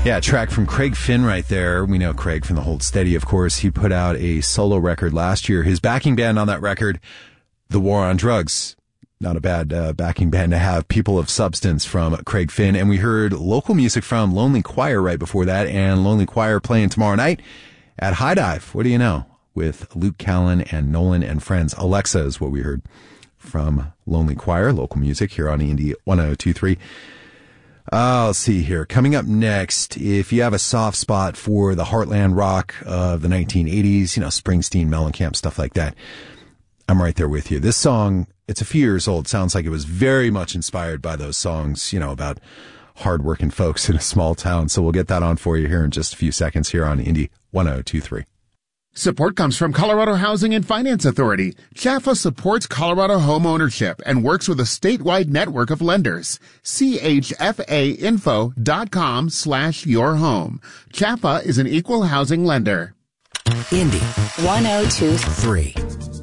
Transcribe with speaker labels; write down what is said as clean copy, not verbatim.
Speaker 1: Yeah, a track from Craig Finn right there. We know Craig from the Hold Steady, of course. He put out a solo record last year. His backing band on that record, The War on Drugs. Not a bad backing band to have. People of Substance from Craig Finn. And we heard local music from Lonely Choir right before that. And Lonely Choir playing tomorrow night at High Dive. What do you know? With Luke Callan and Nolan and Friends. Alexa is what we heard from Lonely Choir, local music here on Indie 1023. Let's see here. Coming up next, if you have a soft spot for the heartland rock of the 1980s, Springsteen, Mellencamp, stuff like that, I'm right there with you. This song, it's a few years old. Sounds like it was very much inspired by those songs, about hardworking folks in a small town. So we'll get that on for you here in just a few seconds here on Indie 1023.
Speaker 2: Support comes from Colorado Housing and Finance Authority. CHFA supports Colorado home ownership and works with a statewide network of lenders. chfainfo.com/yourhome. CHFA is an equal housing lender.
Speaker 3: Indie 1023.